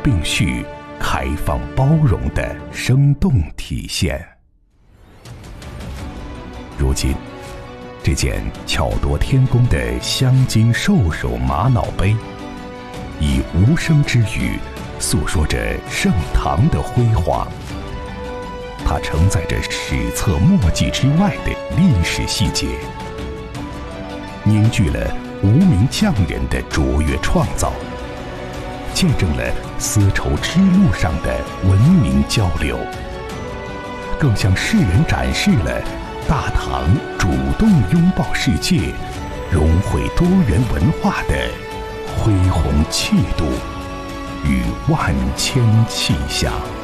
并蓄、开放包容的生动体现。如今，这件巧夺天工的镶金兽首玛瑙杯，以无声之语诉说着盛唐的辉煌。它承载着史册墨迹之外的历史细节，凝聚了无名匠人的卓越创造，见证了丝绸之路上的文明交流，更向世人展示了大唐主动拥抱世界、融汇多元文化的恢宏气度与万千气象。